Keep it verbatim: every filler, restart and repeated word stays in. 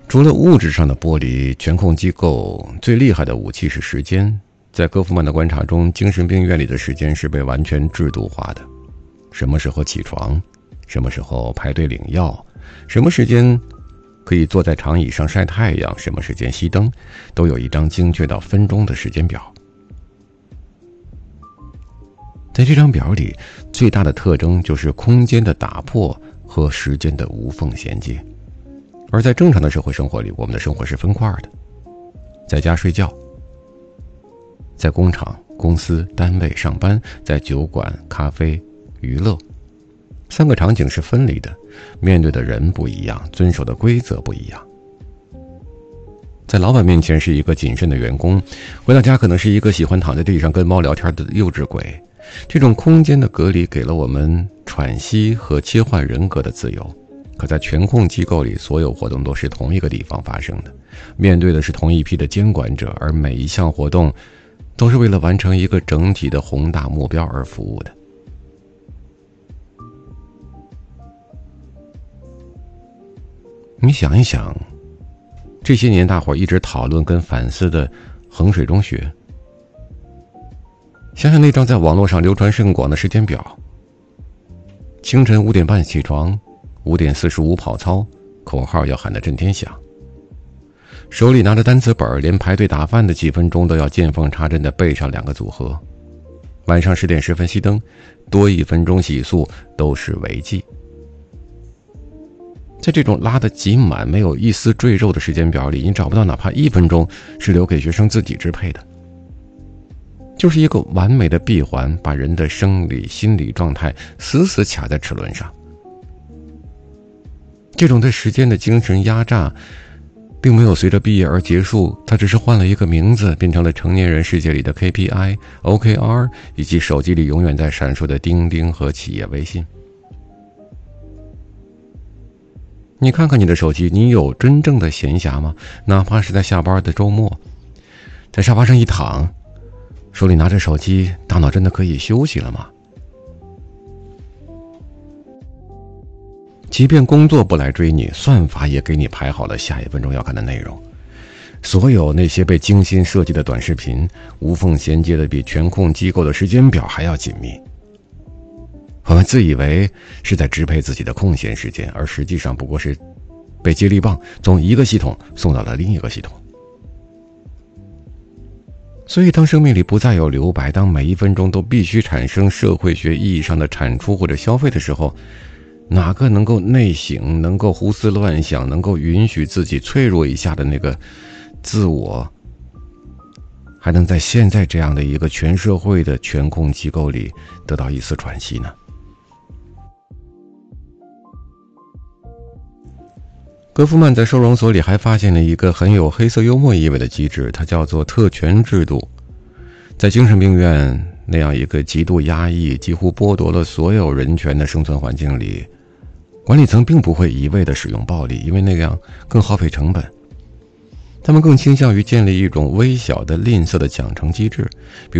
除了物质上的剥离，全控机构最厉害的武器是时间。在戈夫曼的观察中，精神病院里的时间是被完全制度化的，什么时候起床，什么时候排队领药，什么时间可以坐在长椅上晒太阳，什么时间熄灯，都有一张精确到分钟的时间表。在这张表里，最大的特征就是空间的打破和时间的无缝衔接。而在正常的社会生活里，我们的生活是分块的，在家睡觉，在工厂、公司、单位上班，在酒馆、咖啡、娱乐，三个场景是分离的，面对的人不一样，遵守的规则不一样。在老板面前是一个谨慎的员工，回到家可能是一个喜欢躺在地上跟猫聊天的幼稚鬼。这种空间的隔离给了我们喘息和切换人格的自由。可在全控机构里，所有活动都是同一个地方发生的，面对的是同一批的监管者，而每一项活动都是为了完成一个整体的宏大目标而服务的。你想一想，这些年大伙一直讨论跟反思的衡水中学，想想那张在网络上流传甚广的时间表，清晨五点半起床，五点四十五跑操，口号要喊得震天响，手里拿着单词本，连排队打饭的几分钟都要见缝插针地背上两个组合。晚上十点十分熄灯，多一分钟洗漱都是违纪。在这种拉得极满、没有一丝赘肉的时间表里，你找不到哪怕一分钟是留给学生自己支配的。就是一个完美的闭环，把人的生理、心理状态死死卡在齿轮上。这种对时间的精神压榨并没有随着毕业而结束，它只是换了一个名字，变成了成年人世界里的 K P I、O K R 以及手机里永远在闪烁的钉钉和企业微信。你看看你的手机，你有真正的闲暇吗？哪怕是在下班的周末，在沙发上一躺，手里拿着手机，大脑真的可以休息了吗？即便工作不来追你，算法也给你排好了下一分钟要看的内容。所有那些被精心设计的短视频，无缝衔接的比全控机构的时间表还要紧密。我们自以为是在支配自己的空闲时间，而实际上不过是被接力棒从一个系统送到了另一个系统。所以当生命里不再有留白，当每一分钟都必须产生社会学意义上的产出或者消费的时候，哪个能够内省，能够胡思乱想，能够允许自己脆弱一下的那个自我，还能在现在这样的一个全社会的全控机构里得到一丝喘息呢？戈夫曼在收容所里还发现了一个很有黑色幽默意味的机制，它叫做特权制度。在精神病院那样一个极度压抑、几乎剥夺了所有人权的生存环境里，管理层并不会一味地使用暴力，因为那样更耗费成本。他们更倾向于建立一种微小的吝啬的奖惩机制，比如